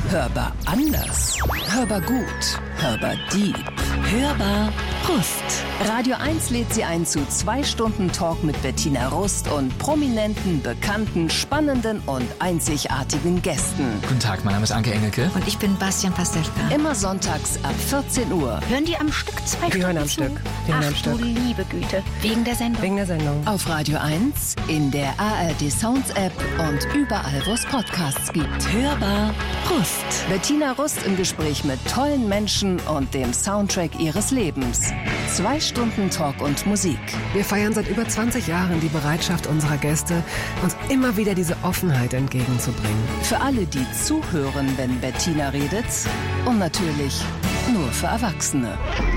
Hörbar anders. Hörbar gut. Hörbar deep. Hörbar Rust. Radio 1 lädt Sie ein zu 2 Stunden Talk mit Bettina Rust und prominenten, bekannten, spannenden und einzigartigen Gästen. Guten Tag, mein Name ist Anke Engelke. Und ich bin Bastian Pastewka. Immer sonntags ab 14 Uhr. Hören die am Stück 2 Stunden? Die hören am Stück. Ach du liebe Güte. Wegen der Sendung? Wegen der Sendung. Auf Radio 1, in der ARD Sounds App und überall, wo es Podcasts gibt. Hörbar Rust. Bettina Rust im Gespräch mit tollen Menschen und dem Soundtrack ihres Lebens. 2 Stunden Talk und Musik. Wir feiern seit über 20 Jahren die Bereitschaft unserer Gäste, uns immer wieder diese Offenheit entgegenzubringen. Für alle, die zuhören, wenn Bettina redet. Und natürlich nur für Erwachsene.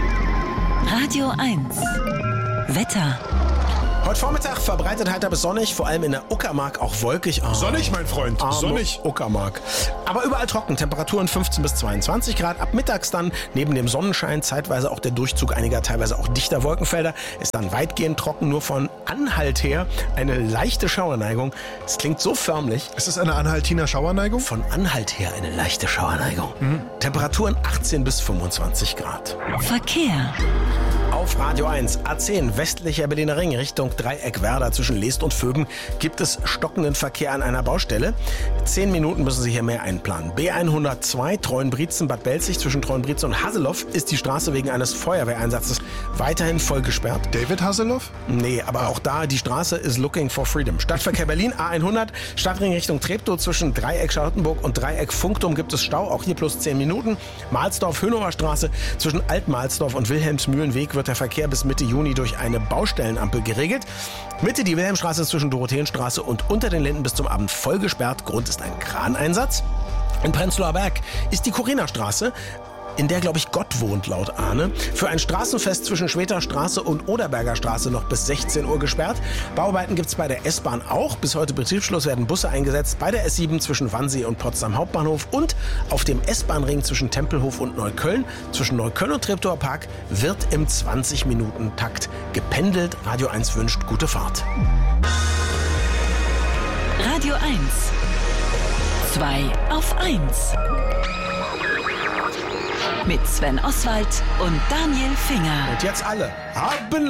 Radio 1. Wetter. Heute Vormittag verbreitet heiter bis sonnig, vor allem in der Uckermark auch wolkig. Sonnig, mein Freund, sonnig. Uckermark. Aber überall trocken, Temperaturen 15 bis 22 Grad. Ab mittags dann, neben dem Sonnenschein, zeitweise auch der Durchzug einiger teilweise auch dichter Wolkenfelder. Ist dann weitgehend trocken, nur von Anhalt her eine leichte Schauerneigung. Es klingt so förmlich. Ist das eine Anhaltiner Schauerneigung? Von Anhalt her eine leichte Schauerneigung. Temperaturen 18 bis 25 Grad. Verkehr. Auf Radio 1, A10, westlicher Berliner Ring, Richtung Dreieck Werder zwischen Leest und Vögen, gibt es stockenden Verkehr an einer Baustelle. 10 Minuten müssen Sie hier mehr einplanen. B102, Treuenbrietzen, Bad Belzig, zwischen Treuenbrietzen und Hasselhoff ist die Straße wegen eines Feuerwehreinsatzes weiterhin voll gesperrt. David Hasselhoff? Nee, aber auch da, die Straße ist looking for freedom. Stadtverkehr Berlin, A100, Stadtring Richtung Treptow, zwischen Dreieck Charlottenburg und Dreieck Funkturm gibt es Stau, auch hier plus 10 Minuten. Mahlsdorf, Hönower Straße, zwischen Alt-Mahlsdorf und Wilhelmsmühlenweg wird der Verkehr bis Mitte Juni durch eine Baustellenampel geregelt. Mitte die Wilhelmstraße zwischen Dorotheenstraße und unter den Linden bis zum Abend voll gesperrt. Grund ist ein Kraneinsatz. In Prenzlauer Berg ist die Corinna-Straße, in der, glaube ich, Gott wohnt, laut Ahne, für ein Straßenfest zwischen Schweter Straße und Oderberger Straße noch bis 16 Uhr gesperrt. Bauarbeiten gibt es bei der S-Bahn auch. Bis heute Betriebsschluss werden Busse eingesetzt bei der S7 zwischen Wannsee und Potsdam Hauptbahnhof und auf dem S-Bahn-Ring zwischen Tempelhof und Neukölln. Zwischen Neukölln und Treptower Park wird im 20-Minuten-Takt gependelt. Radio 1 wünscht gute Fahrt. Radio 1. 2 auf 1. Mit Sven Oswald und Daniel Finger. Und jetzt alle haben